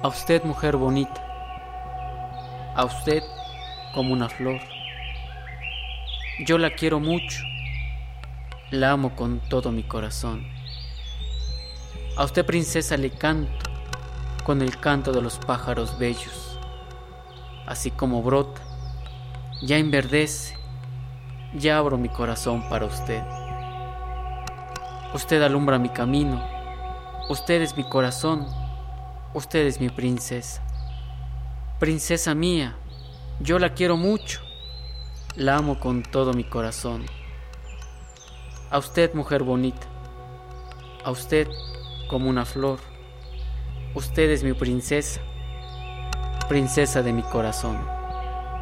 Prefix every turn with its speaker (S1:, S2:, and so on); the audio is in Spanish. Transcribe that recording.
S1: A usted, mujer bonita, a usted como una flor. Yo la quiero mucho, la amo con todo mi corazón. A usted, princesa, le canto con el canto de los pájaros bellos. Así como brota, ya enverdece, ya abro mi corazón para usted. Usted alumbra mi camino, usted es mi corazón, usted es mi princesa. Princesa mía, yo la quiero mucho, la amo con todo mi corazón. A usted, mujer bonita, a usted como una flor, usted es mi princesa, princesa de mi corazón.